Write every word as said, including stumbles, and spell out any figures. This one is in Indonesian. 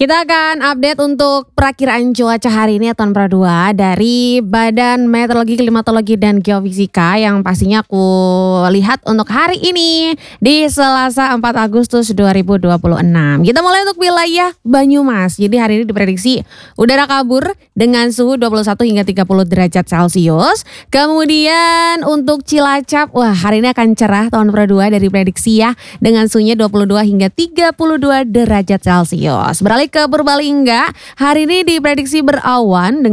Kita akan update untuk perakiraan cuaca hari ini ya Tahun Pro dua dari Badan Meteorologi, Klimatologi, dan Geofisika yang pastinya aku lihat untuk hari ini di Selasa empat Agustus dua ribu dua puluh enam. Kita mulai untuk wilayah Banyumas. Jadi hari ini diprediksi udara kabur dengan suhu dua puluh satu hingga tiga puluh derajat Celcius. Kemudian untuk Cilacap, wah hari ini akan cerah Tahun Pro dua dari prediksi ya dengan suhunya dua puluh dua hingga tiga puluh dua derajat Celcius. Beralih ke Purbalingga, hari ini diprediksi berawan dengan